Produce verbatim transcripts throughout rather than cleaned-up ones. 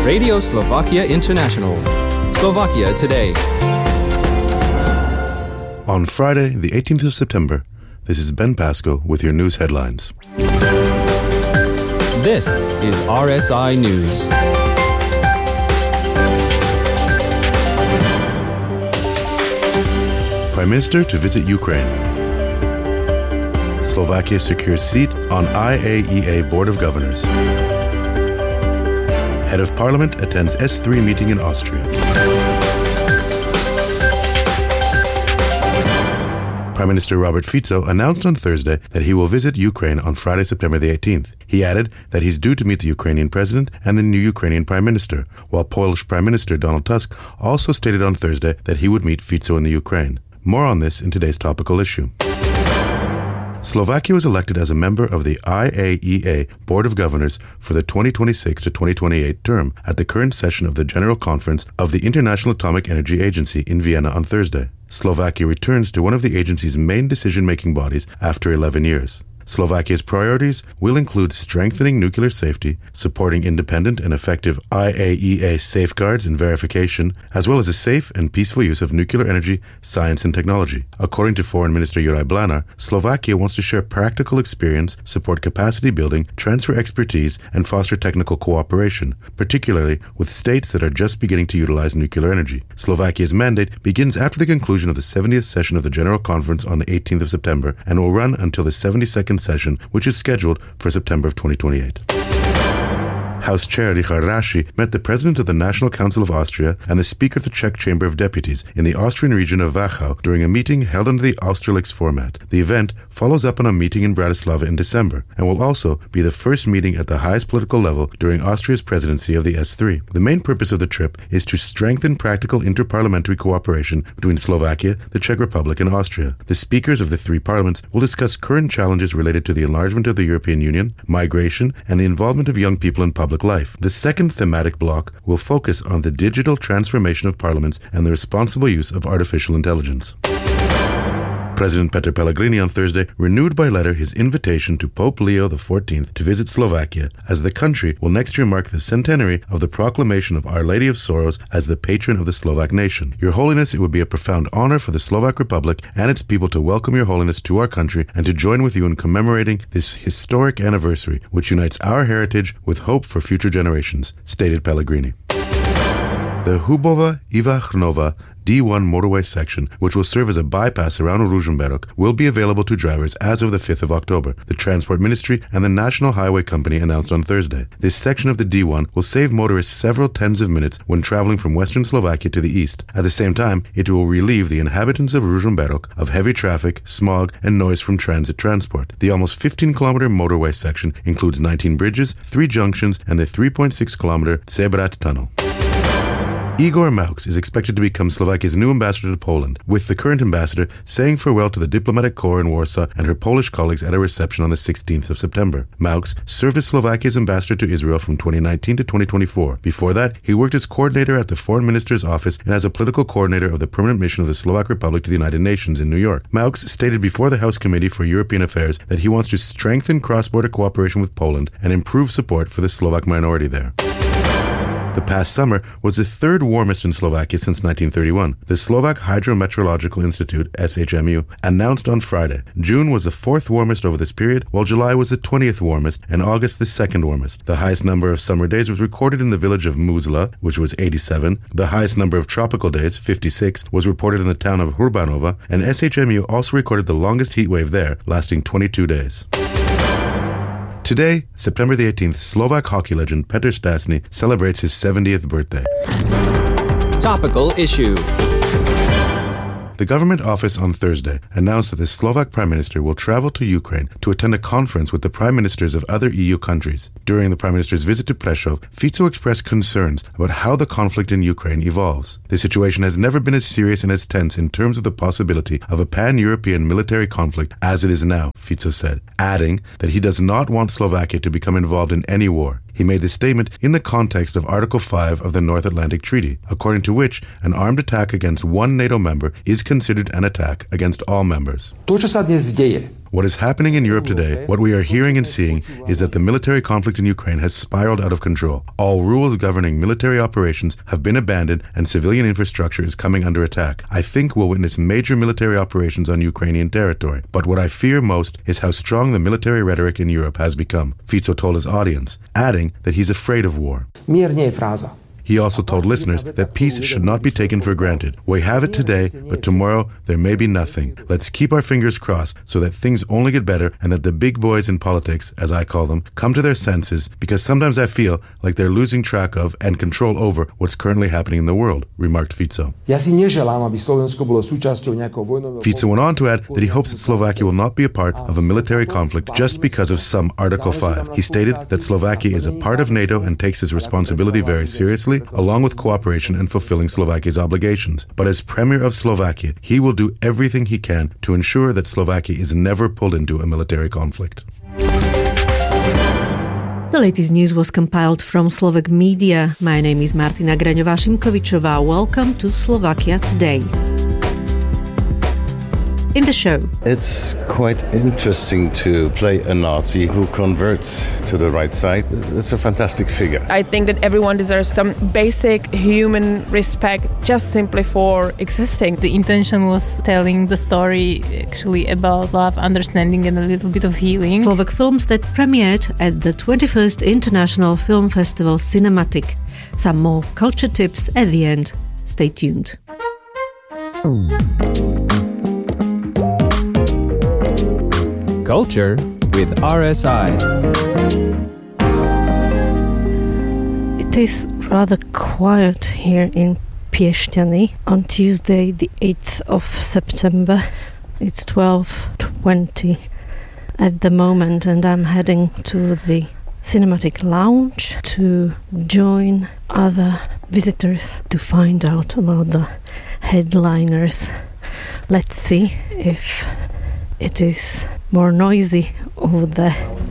Radio Slovakia International. Slovakia Today. On Friday, the eighteenth of September, this is Ben Pasco with your news headlines. This is R S I News. Prime Minister to visit Ukraine. Slovakia secures seat on I A E A Board of Governors. Head of Parliament attends S three meeting in Austria. Prime Minister Robert Fico announced on Thursday that he will visit Ukraine on Friday, September the eighteenth. He added that he's due to meet the Ukrainian president and the new Ukrainian prime minister, while Polish Prime Minister Donald Tusk also stated on Thursday that he would meet Fico in the Ukraine. More on this in today's topical issue. Slovakia was elected as a member of the I A E A Board of Governors for the twenty twenty-six to twenty twenty-eight term at the current session of the General Conference of the International Atomic Energy Agency in Vienna on Thursday. Slovakia returns to one of the agency's main decision-making bodies after eleven years. Slovakia's priorities will include strengthening nuclear safety, supporting independent and effective I A E A safeguards and verification, as well as a safe and peaceful use of nuclear energy, science, and technology. According to Foreign Minister Juraj Blanar, Slovakia wants to share practical experience, support capacity building, transfer expertise, and foster technical cooperation, particularly with states that are just beginning to utilize nuclear energy. Slovakia's mandate begins after the conclusion of the seventieth session of the General Conference on the eighteenth of September and will run until the seventy-second session, which is scheduled for September of twenty twenty-eight. House Chair Richard Raši met the President of the National Council of Austria and the Speaker of the Czech Chamber of Deputies in the Austrian region of Wachau during a meeting held under the Austerlix format. The event follows up on a meeting in Bratislava in December and will also be the first meeting at the highest political level during Austria's presidency of the S three. The main purpose of the trip is to strengthen practical interparliamentary cooperation between Slovakia, the Czech Republic, and Austria. The speakers of the three parliaments will discuss current challenges related to the enlargement of the European Union, migration, and the involvement of young people in public life. The second thematic block will focus on the digital transformation of parliaments and the responsible use of artificial intelligence. President Peter Pellegrini on Thursday renewed by letter his invitation to Pope Leo the fourteenth to visit Slovakia, as the country will next year mark the centenary of the proclamation of Our Lady of Sorrows as the patron of the Slovak nation. Your Holiness, it would be a profound honor for the Slovak Republic and its people to welcome Your Holiness to our country and to join with you in commemorating this historic anniversary, which unites our heritage with hope for future generations, stated Pellegrini. The Hubova-Iva-Chrnova D one motorway section, which will serve as a bypass around Ružomberok, will be available to drivers as of the fifth of October, the Transport Ministry and the National Highway Company announced on Thursday. This section of the D one will save motorists several tens of minutes when traveling from western Slovakia to the east. At the same time, it will relieve the inhabitants of Ružomberok of heavy traffic, smog, and noise from transit transport. The almost fifteen kilometer motorway section includes nineteen bridges, three junctions, and the three point six kilometer Zebrad tunnel. Igor Maux is expected to become Slovakia's new ambassador to Poland, with the current ambassador saying farewell to the diplomatic corps in Warsaw and her Polish colleagues at a reception on the sixteenth of September. Maux served as Slovakia's ambassador to Israel from twenty nineteen to twenty twenty-four. Before that, he worked as coordinator at the Foreign Minister's office and as a political coordinator of the permanent mission of the Slovak Republic to the United Nations in New York. Maux stated before the House Committee for European Affairs that he wants to strengthen cross-border cooperation with Poland and improve support for the Slovak minority there. The past summer was the third warmest in Slovakia since nineteen thirty-one. The Slovak Hydrometeorological Institute, S H M U, announced on Friday June was the fourth warmest over this period, while July was the twentieth warmest and August the second warmest. The highest number of summer days was recorded in the village of Muzla, which was eighty-seven. The highest number of tropical days, fifty-six, was reported in the town of Hrubanova, and S H M U also recorded the longest heat wave there, lasting twenty-two days. Today, September the eighteenth, Slovak hockey legend Petr Stasny celebrates his seventieth birthday. Topical issue. The government office on Thursday announced that the Slovak Prime Minister will travel to Ukraine to attend a conference with the Prime Ministers of other E U countries. During the Prime Minister's visit to Prešov, Fico expressed concerns about how the conflict in Ukraine evolves. The situation has never been as serious and as tense in terms of the possibility of a pan-European military conflict as it is now, Fico said, adding that he does not want Slovakia to become involved in any war. He made this statement in the context of Article five of the North Atlantic Treaty, according to which an armed attack against one NATO member is considered an attack against all members. To, čo sa dnes deje What is happening in Europe today, what we are hearing and seeing, is that the military conflict in Ukraine has spiraled out of control. All rules governing military operations have been abandoned and civilian infrastructure is coming under attack. I think we'll witness major military operations on Ukrainian territory. But what I fear most is how strong the military rhetoric in Europe has become, Fico told his audience, adding that he's afraid of war. Mírně fráza. He also told listeners that peace should not be taken for granted. We have it today, but tomorrow there may be nothing. Let's keep our fingers crossed so that things only get better and that the big boys in politics, as I call them, come to their senses, because sometimes I feel like they're losing track of and control over what's currently happening in the world, remarked Fico. Ja si neželám, aby Slovensko bolo súčasťou nejakého vojnového... Fico went on to add that he hopes that Slovakia will not be a part of a military conflict just because of some Article five. He stated that Slovakia is a part of NATO and takes his responsibility very seriously, along with cooperation and fulfilling Slovakia's obligations. But as Premier of Slovakia, he will do everything he can to ensure that Slovakia is never pulled into a military conflict. The latest news was compiled from Slovak media. My name is Martina Graňová-Šimkovičová. Welcome to Slovakia Today. In the show, it's quite interesting to play a Nazi who converts to the right side. It's a fantastic figure. I think that everyone deserves some basic human respect just simply for existing. The intention was telling the story actually about love, understanding and a little bit of healing. Slovak films that premiered at the twenty-first International Film Festival Cinematic. Some more culture tips at the end. Stay tuned. Culture with R S I. It is rather quiet here in Piešťany on Tuesday, the eighth of September. It's twelve twenty at the moment, and I'm heading to the Cinematic Lounge to join other visitors to find out about the headliners. Let's see if it is more noisy over there.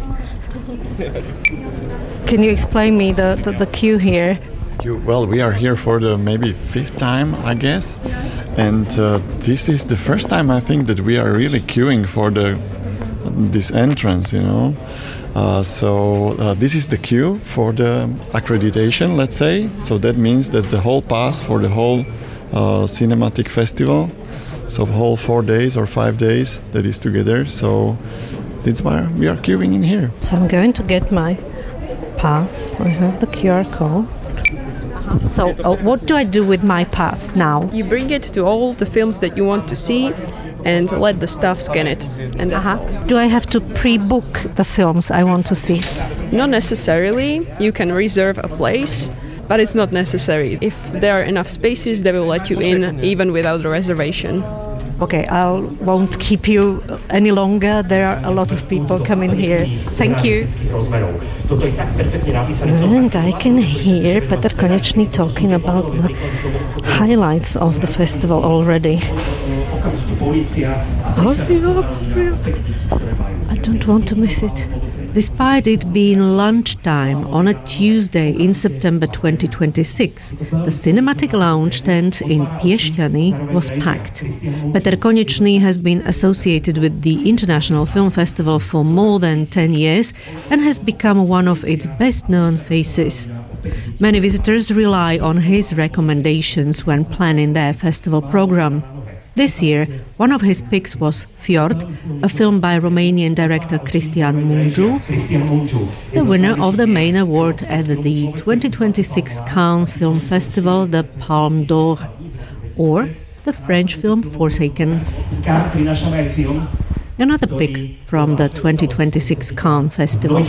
Can you explain me the, the, the queue here? You, well, we are here for the maybe fifth time, I guess. And uh, this is the first time, I think, that we are really queuing for the this entrance, you know. Uh, so uh, this is the queue for the accreditation, let's say. So that means that's the whole pass for the whole uh, cinematic festival. So whole four days or five days that is together. So that's why we are queuing in here. So I'm going to get my pass. I have the Q R code. So uh, what do I do with my pass now? You bring it to all the films that you want to see and let the staff scan it. And that's uh-huh. all. Do I have to pre-book the films I want to see? Not necessarily. You can reserve a place, but it's not necessary. If there are enough spaces, they will let you in even without a reservation. Okay, I won't keep you any longer. There are a lot of people coming here. Thank you. And I can hear Petr Konečný talking about the highlights of the festival already. I don't want to miss it. Despite it being lunchtime on a Tuesday in September twenty twenty-six, the Cinematic Lounge tent in Piešťany was packed. Petr Konečný has been associated with the International Film Festival for more than ten years and has become one of its best-known faces. Many visitors rely on his recommendations when planning their festival program. This year, one of his picks was Fjord, a film by Romanian director Cristian Mungiu, the winner of the main award at the twenty twenty-six Cannes Film Festival, the Palme d'Or, or the French film Forsaken. Another pick from the twenty twenty-six Cannes Festival.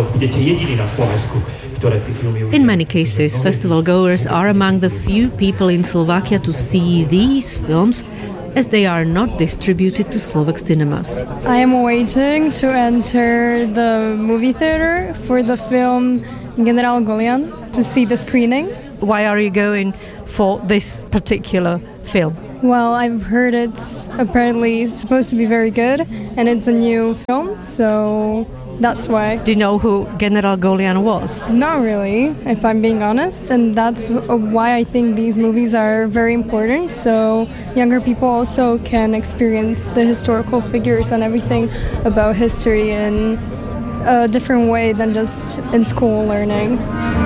In many cases, festival goers are among the few people in Slovakia to see these films, as they are not distributed to Slovak cinemas. I am waiting to enter the movie theater for the film General Golian to see the screening. Why are you going for this particular film? Well, I've heard it's apparently supposed to be very good, and it's a new film, so That's why. Do you know who General Golian was? Not really, if I'm being honest, and that's why I think these movies are very important, so younger people also can experience the historical figures and everything about history in a different way than just in school learning.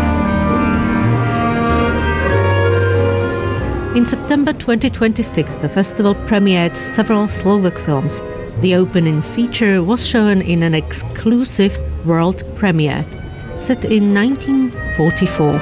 In September twenty twenty-six, the festival premiered several Slovak films. The opening feature was shown in an exclusive world premiere, set in nineteen forty-four.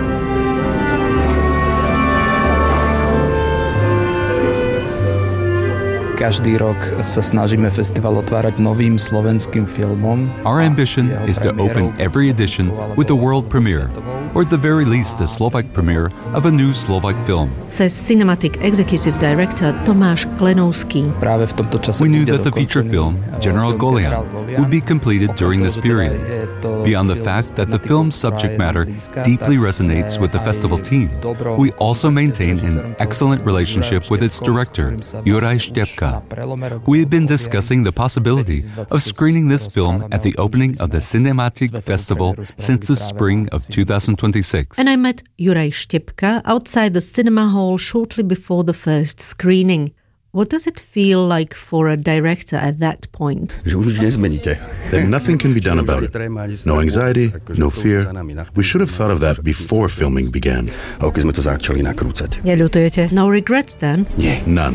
Každý rok sa snažíme festival otvárať novým slovenským filmom. Our ambition is to open every edition with a world premiere, or at the very least a Slovak premiere of a new Slovak film. Says cinematic executive director Tomáš Klenovský. Práve v tomto čase we knew that the feature film, General Golian, would be completed during this period. Beyond the fact that the film's subject matter deeply resonates with the festival team, we also maintain an excellent relationship with its director, Juraj Štepka. We have been discussing the possibility of screening this film at the opening of the Cinematic Festival since the spring of two thousand twenty-six. And I met Juraj Štepka outside the cinema hall shortly before the first screening. What does it feel like for a director at that point? That nothing can be done about it. No anxiety, no fear. We should have thought of that before filming began. No regrets then? None.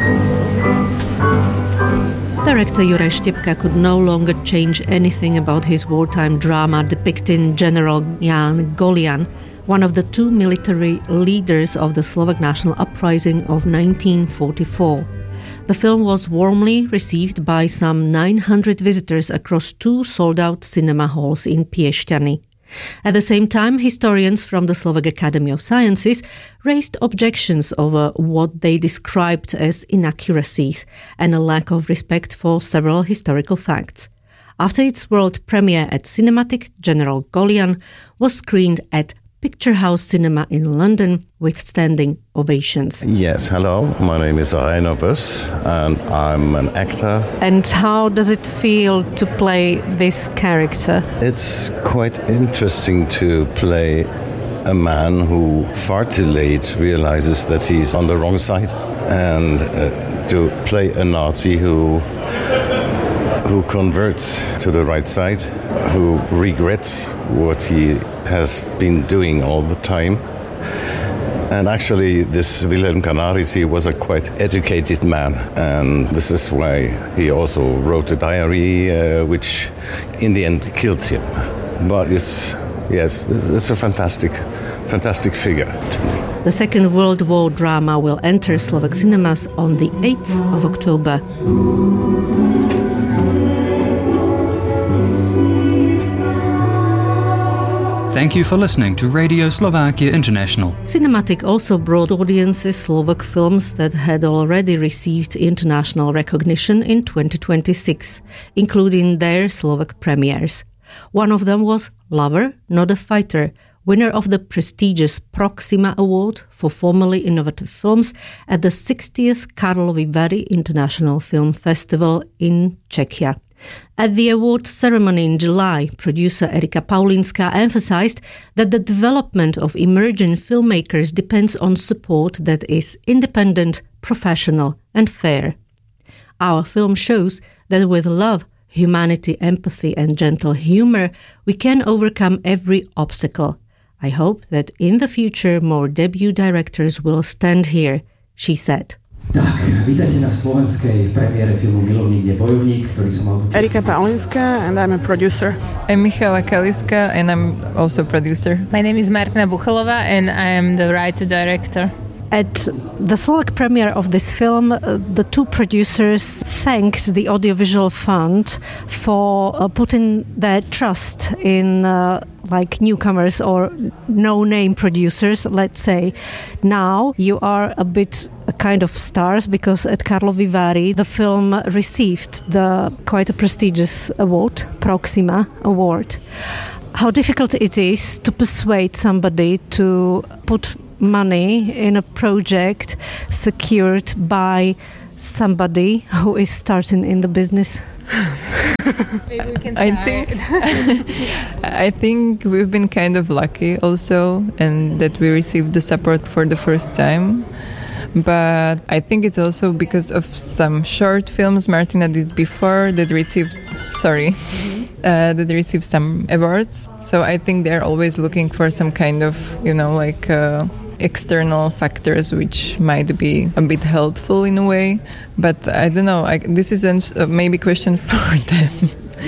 Director Juraj Štepka could no longer change anything about his wartime drama depicting General Jan Golian, one of the two military leaders of the Slovak National Uprising of nineteen forty-four. The film was warmly received by some nine hundred visitors across two sold-out cinema halls in Piešťany. At the same time, historians from the Slovak Academy of Sciences raised objections over what they described as inaccuracies and a lack of respect for several historical facts. After its world premiere at Cinematic, General Golian was screened at Picture House Cinema in London with standing ovations. Yes, hello, my name is Rainer Böss and I'm an actor. And how does it feel to play this character? It's quite interesting to play a man who far too late realizes that he's on the wrong side, and uh, to play a Nazi who who converts to the right side, who regrets what he has been doing all the time. And actually, this Wilhelm Canaris, he was a quite educated man, and this is why he also wrote a diary, uh, which in the end kills him. But it's, yes, it's a fantastic, fantastic figure to me. The Second World War drama will enter Slovak cinemas on the eighth of October. Thank you for listening to Radio Slovakia International. Cinematic also brought audiences Slovak films that had already received international recognition in twenty twenty-six, including their Slovak premieres. One of them was Lover, Not a Fighter, winner of the prestigious Proxima Award for formerly innovative films at the sixtieth Karlovy Vary International Film Festival in Czechia. At the awards ceremony in July, producer Erika Paulinská emphasized that the development of emerging filmmakers depends on support that is independent, professional, and fair. Our film shows that with love, humanity, empathy, and gentle humor, we can overcome every obstacle. I hope that in the future more debut directors will stand here, she said. Tak, vítajte na slovenskej premiére filmu Milovník je bojovník, ktorý som mal... Erika Paulinská, and I'm a producer. I'm Michaela Kaliska, and I'm also a producer. My name is Martina Buchalova, and I am the writer-director. At the Slovak premiere of this film, uh, the two producers thanked the Audiovisual Fund for uh, putting their trust in uh, like newcomers or no-name producers, let's say. Now you are a bit a kind of stars because at Karlovy Vary the film received the quite a prestigious award, Proxima Award. How difficult it is to persuade somebody to put money in a project secured by somebody who is starting in the business? Maybe we can I think I think we've been kind of lucky also, and that we received the support for the first time. But I think it's also because of some short films Martina did before that received, sorry, mm-hmm. uh, that received some awards. So I think they're always looking for some kind of, you know, like uh, external factors which might be a bit helpful in a way. But I don't know, I, this is a maybe question for them.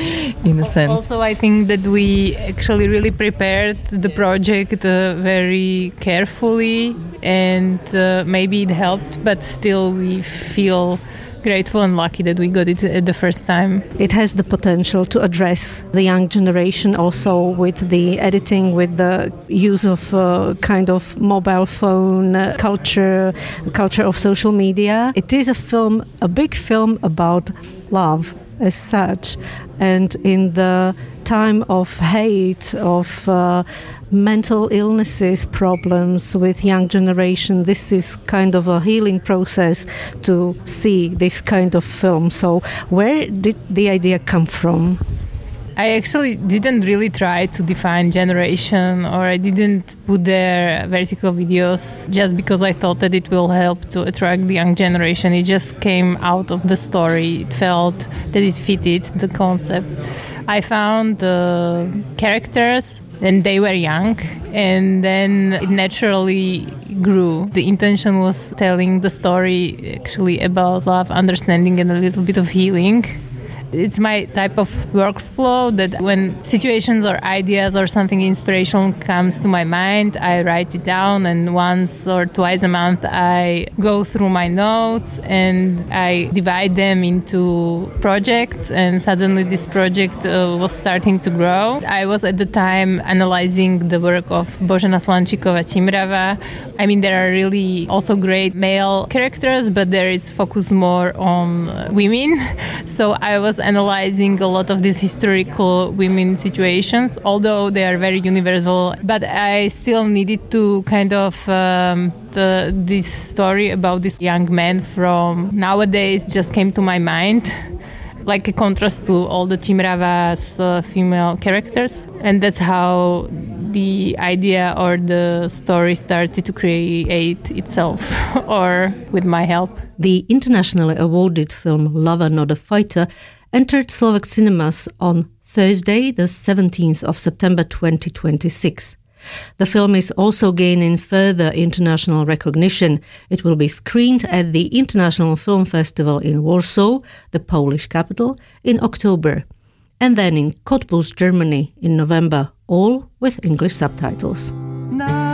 In a sense. Also, I think that we actually really prepared the project uh, very carefully, and uh, maybe it helped, but still we feel grateful and lucky that we got it at the first time. It has the potential to address the young generation also with the editing, with the use of uh, kind of mobile phone uh, culture, culture of social media. It is a film, a big film about love as such, and in the time of hate, of uh, mental illnesses, problems with young generation, this is kind of a healing process to see this kind of film. So where did the idea come from? I actually didn't really try to define generation, or I didn't put there vertical videos just because I thought that it will help to attract the young generation. It just came out of the story. It felt that it fitted the concept. I found the characters and they were young, and then it naturally grew. The intention was telling the story actually about love, understanding, and a little bit of healing. It's my type of workflow that when situations or ideas or something inspirational comes to my mind, I write it down, and once or twice a month I go through my notes and I divide them into projects, and suddenly this project uh, was starting to grow. I was at the time analyzing the work of Božena Slančíková Timrava. I mean, there are really also great male characters, but there is focus more on women. So I was analyzing a lot of these historical women situations, although they are very universal. But I still needed to kind of um, the, this story about this young man from nowadays just came to my mind, like a contrast to all the Timrava's uh, female characters. And that's how the idea or the story started to create itself, or with my help. The internationally awarded film Lover Not a Fighter entered Slovak cinemas on Thursday, the seventeenth of September twenty twenty-six. The film is also gaining further international recognition. It will be screened at the International Film Festival in Warsaw, the Polish capital, in October, and then in Cottbus, Germany in November, all with English subtitles.